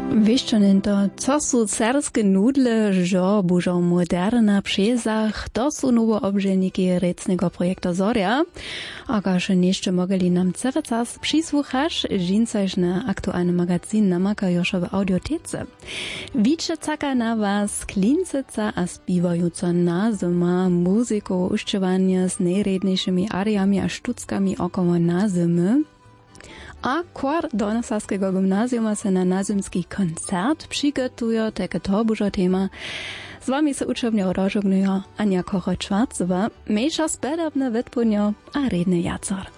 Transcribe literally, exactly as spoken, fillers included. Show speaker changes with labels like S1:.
S1: Wieszczonen to, co sú serskie nudle, že bužo moderna přezach, to sú novo obželniki recnego projekta Zorja. Akaž nište mogli nam cerecas přisłuchaš, žincajš na aktuálny magazín namakajošo v audiotece. Víče caka na vás klinceca a spívajuco na zima muziku uščevania s najrednejšími ariami a štuckami okolo na zimy. A chór Dolnosaskiego gymnazjuma se na nazymski koncert przygotuje, takie to bużo tema. Z wami se uczownia rozżegnują Ania Kocho-Czwarcowa, mniejsza spedawne wytpunio a redny jacor.